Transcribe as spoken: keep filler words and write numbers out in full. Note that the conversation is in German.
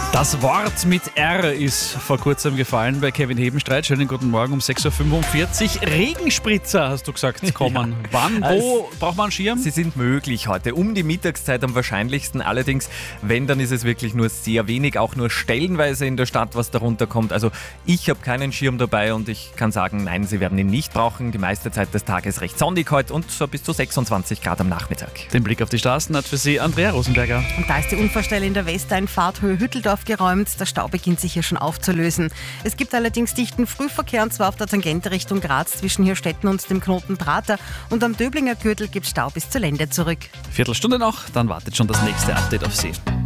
Das Wort mit R ist vor kurzem gefallen bei Kevin Hebenstreit. Schönen guten Morgen um sechs Uhr fünfundvierzig. Regenspritzer, hast du gesagt, kommen. Ja. Wann, wo also, braucht man einen Schirm? Sie sind möglich heute. Um die Mittagszeit am wahrscheinlichsten. Allerdings, wenn, dann ist es wirklich nur sehr wenig, auch nur stellenweise in der Stadt, was darunter kommt. Also ich habe keinen Schirm dabei und ich kann sagen, nein, Sie werden ihn nicht brauchen. Die meiste Zeit des Tages recht sonnig heute und so bis zu sechsundzwanzig Grad am Nachmittag. Den Blick auf die Straßen hat für Sie Andrea Rosenberger. Und da ist die Unfallstelle in der Westeinfahrt Höhe Hütteldorf geräumt. Der Stau beginnt sich hier schon aufzulösen. Es gibt allerdings dichten Frühverkehr und zwar auf der Tangente Richtung Graz zwischen Hirstetten und dem Knoten Prater. Und am Döblinger Gürtel gibt es Stau bis zur Lände zurück. Viertelstunde noch, dann wartet schon das nächste Update auf Sie.